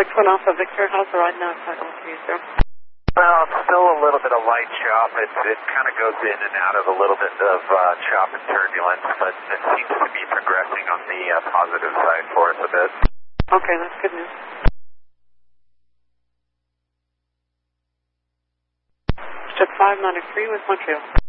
61 Alpha Victor, how's the ride now? Flight 130. Well, it's still a little bit of light chop. It kind of goes in and out of a little bit of chop and turbulence, but it seems to be progressing on the positive side for us a bit. Okay, that's good news. Jet 593 with Montreal.